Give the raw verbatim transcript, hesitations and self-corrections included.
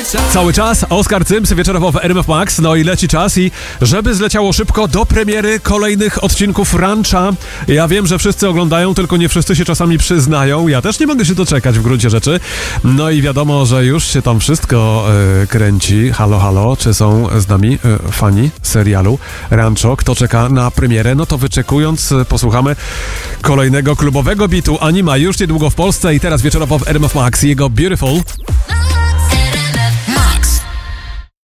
Cały czas Oskar Cyms, wieczorowo w R M F Max. No i leci czas i żeby zleciało szybko do premiery kolejnych odcinków Rancha. Ja wiem, że wszyscy oglądają, tylko nie wszyscy się czasami przyznają. Ja też nie mogę się doczekać w gruncie rzeczy. No i wiadomo, że już się tam wszystko y, kręci. Halo, halo, czy są z nami y, fani serialu Rancho? Kto czeka na premierę? No to wyczekując, y, posłuchamy kolejnego klubowego bitu Anima już niedługo w Polsce i teraz wieczorowo w R M F Max jego Beautiful.